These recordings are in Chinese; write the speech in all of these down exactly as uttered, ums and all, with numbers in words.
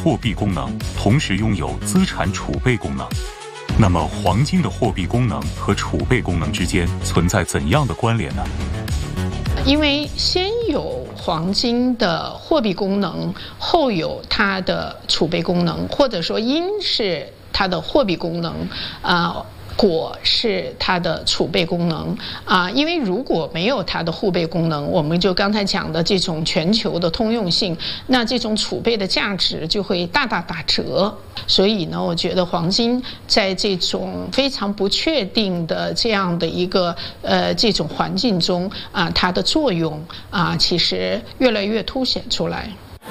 货币功能，同时拥有资产储备功能。那么，黄金的货币功能和储备功能之间存在怎样的关联呢？ 因为先有黄金的货币功能，后有它的储备功能，或者说因是它的货币功能，啊、呃。果是它的储备功能啊，因为如果没有它的护备功能，我们就刚才讲的这种全球的通用性，那这种储备的价值就会大大打折。所以呢，我觉得黄金在这种非常不确定的这样的一个呃这种环境中啊，它的作用啊，其实越来越凸显出来。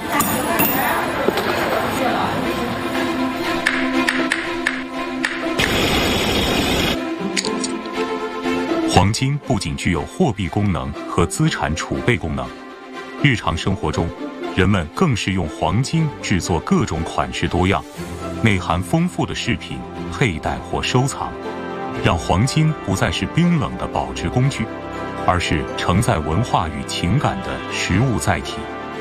黄金不仅具有货币功能和资产储备功能，日常生活中，人们更是用黄金制作各种款式多样、内涵丰富的饰品佩戴或收藏，让黄金不再是冰冷的保值工具，而是承载文化与情感的实物载体。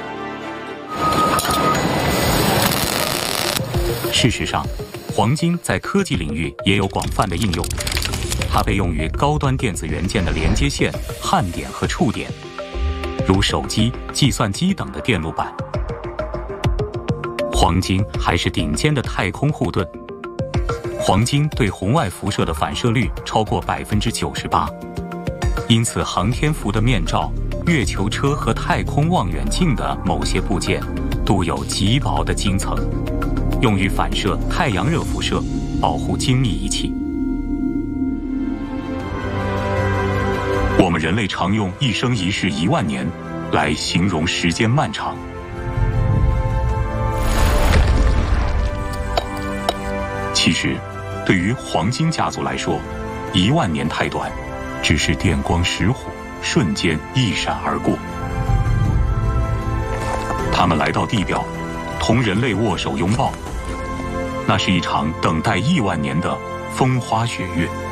事实上，黄金在科技领域也有广泛的应用。它被用于高端电子元件的连接线、焊点和触点，如手机、计算机等的电路板。黄金还是顶尖的太空护盾。黄金对红外辐射的反射率超过百分之九十八，因此航天服的面罩、月球车和太空望远镜的某些部件镀有极薄的金层，用于反射太阳热辐射，保护精密仪器。我们人类常用一生一世一万年来形容时间漫长。其实，对于黄金家族来说，一万年太短，只是电光石火，瞬间一闪而过。他们来到地表，同人类握手拥抱，那是一场等待亿万年的风花雪月。